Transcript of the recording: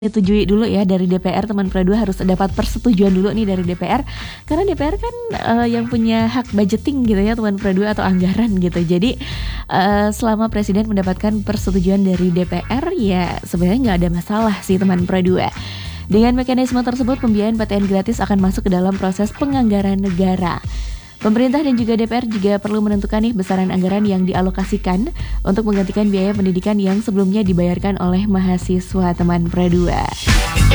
Disetujui dulu ya dari DPR, teman Pro 2 harus dapat persetujuan dulu nih dari DPR. Karena DPR kan yang punya hak budgeting gitu ya teman Pro 2 atau anggaran gitu. Jadi selama presiden mendapatkan persetujuan dari DPR ya sebenarnya nggak ada masalah sih teman Pro 2. Dengan mekanisme tersebut pembiayaan PTN gratis akan masuk ke dalam proses penganggaran negara. Pemerintah dan juga DPR juga perlu menentukan nih besaran anggaran yang dialokasikan untuk menggantikan biaya pendidikan yang sebelumnya dibayarkan oleh mahasiswa teman Pro 2.